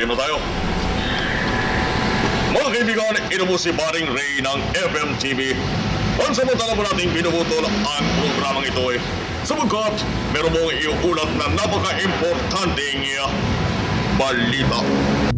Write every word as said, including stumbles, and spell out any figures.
na tayo. Mga kaibigan, ito po si Paring Ray ng F M T V. Pansamantala po nating binubutol ang programang ito eh. Sapagkat meron mong iuulat na napaka-importanteng balita.